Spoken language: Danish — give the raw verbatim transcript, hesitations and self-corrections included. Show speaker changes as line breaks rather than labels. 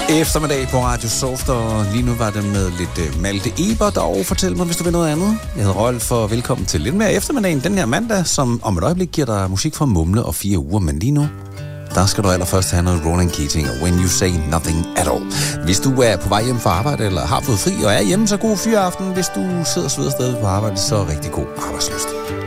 Eftermiddag på Radio Soft, og lige nu var det med lidt uh, Malte Ebert, og fortæl mig, hvis du vil noget andet. Jeg hedder Rolf, og velkommen til lidt mere eftermiddagen den her mandag, som om et øjeblik giver dig musik fra Mumle og fire uger, men lige nu, der skal du allerførst have noget Ronan Keating og When You Say Nothing At All. Hvis du er på vej hjem fra arbejde, eller har fået fri og er hjemme, så god fyraften. Hvis du sidder og sveder stadig på arbejde, så rigtig god arbejdsløst.